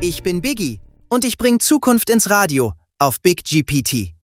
Ich bin Biggie und ich bring Zukunft ins Radio auf Big GPT.